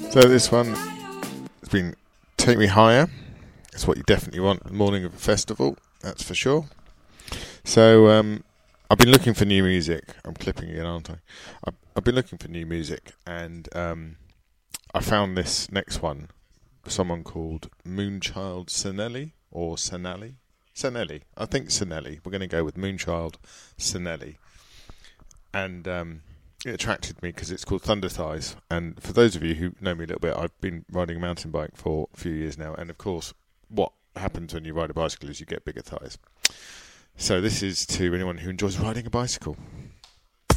So this one has been Take Me Higher. It's what you definitely want the morning of a festival, that's for sure. So I've been looking for new music. I'm clipping again, aren't I? I've been looking for new music, and I found this next one. Someone called Moonchild Sanelli, or Sanelli? Sanelli. I think Sanelli. We're going to go with Moonchild Sanelli. And it attracted me because it's called Thunder Thighs. And for those of you who know me a little bit, I've been riding a mountain bike for a few years now. And of course, what happens when you ride a bicycle is you get bigger thighs. So this is to anyone who enjoys riding a bicycle.